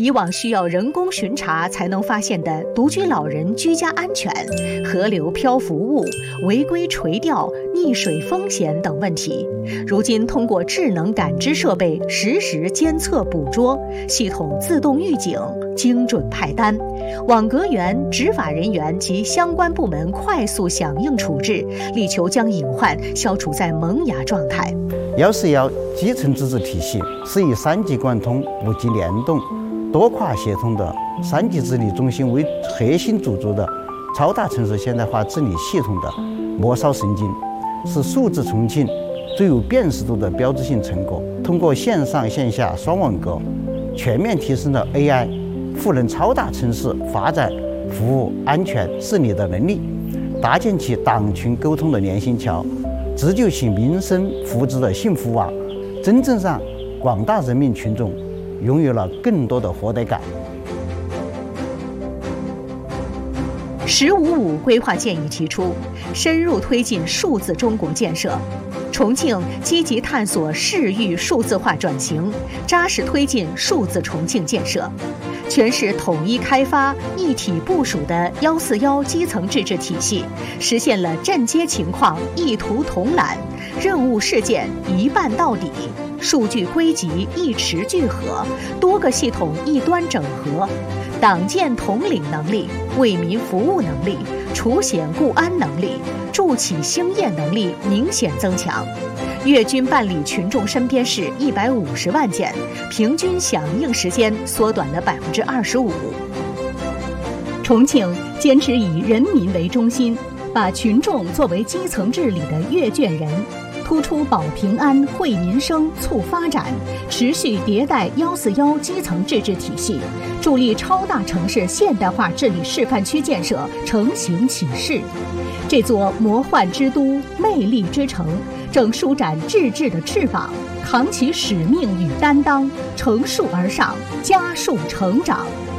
以往需要人工巡查才能发现的独居老人居家安全、河流漂浮物、违规垂钓、溺水风险等问题，如今通过智能感知设备实时监测捕捉，系统自动预警，精准派单，网格员、执法人员及相关部门快速响应处置，力求将隐患消除在萌芽状态。 141基层自治体系是以3级贯通、5级联动、多跨协同的3级治理中心为核心组织的超大城市现代化治理系统的末梢神经，是数字重庆最有辨识度的标志性成果。通过线上线下双网格，全面提升了 AI 赋能超大城市发展、服务、安全、治理的能力，搭建起党群沟通的连心桥，织就起民生福祉的幸福网，真正让广大人民群众拥有了更多的获得感。 “15+5”规划建议提出，深入推进数字中国建设。重庆积极探索市域数字化转型，扎实推进数字重庆建设。全市统一开发、一体部署的141基层自治体系，实现了镇街情况一图统览、任务事件一办到底、数据归集一池聚合、多个系统一端整合，党建统领能力、为民服务能力、除险固安能力、助企兴业能力明显增强。月均办理群众身边事150万件，平均响应时间缩短了25%。重庆坚持以人民为中心，把群众作为基层治理的阅卷人，突出保平安、惠民生、促发展，持续迭代141基层自治体系，助力超大城市现代化治理示范区建设成型起势。这座魔幻之都、魅力之城正舒展自治的翅膀，扛起使命与担当，乘树而上，加速成长。